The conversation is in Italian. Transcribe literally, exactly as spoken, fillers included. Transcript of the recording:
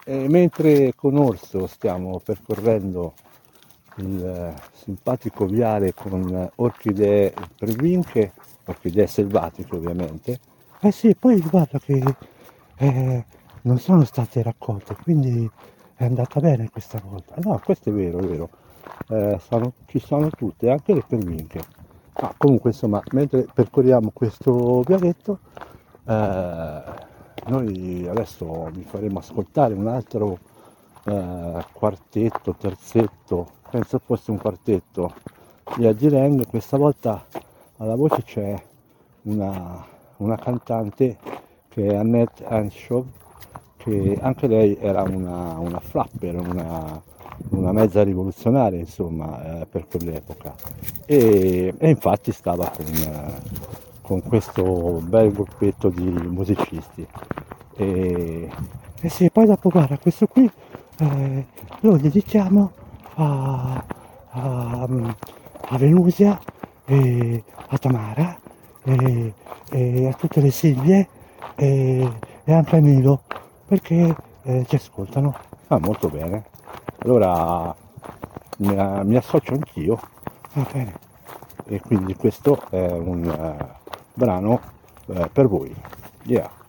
E mentre con Orso stiamo percorrendo il eh, simpatico viale con orchidee pervinche, orchidee selvatiche ovviamente. Eh sì, poi guarda che eh, non sono state raccolte, quindi è andata bene questa volta. No, questo è vero, è vero. Eh, sono- ci sono tutte, anche le pervinche. Ma comunque insomma, mentre percorriamo questo vialetto, eh, noi adesso vi faremo ascoltare un altro eh, quartetto, terzetto, penso fosse un quartetto di Agireng. Questa volta alla voce c'è una, una cantante che è Annette Henshaw, che anche lei era una, una flapper, una, una mezza rivoluzionaria insomma eh, per quell'epoca e, e infatti stava con, eh, con questo bel gruppetto di musicisti e, e sì, poi dopo guarda questo qui eh, lo dedichiamo a, a, a Venusia e a Tamara e, e a tutte le Silvie e, e anche a Nilo perché eh, ci ascoltano. Ah, molto bene. Allora mi, mi associo anch'io. Va bene. E quindi questo è un eh, brano eh, per voi. Yeah.